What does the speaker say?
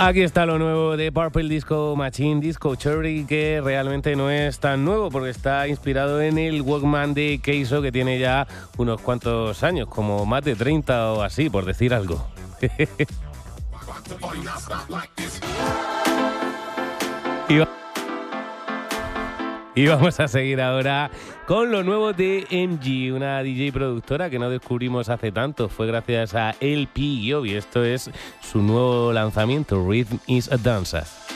Aquí está lo nuevo de Purple Disco Machine, Disco Cherry, que realmente no es tan nuevo porque está inspirado en el Walkman de Keizo, que tiene ya unos cuantos años, como más de 30 o así, por decir algo. Y vamos a seguir ahora con lo nuevo de MG, una DJ productora que no descubrimos hace tanto. Fue gracias a LP Yobi. Esto es su nuevo lanzamiento, Rhythm is a Dancer.